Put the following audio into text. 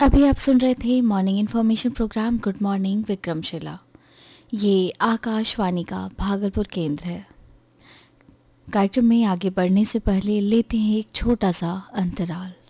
अभी आप सुन रहे थे morning information programme good morning Vikramshila. ये आकाशवाणी का भागलपुर केंद्र है। कार्यक्रम में आगे बढ़ने से पहले लेते हैं एक छोटा सा अंतराल।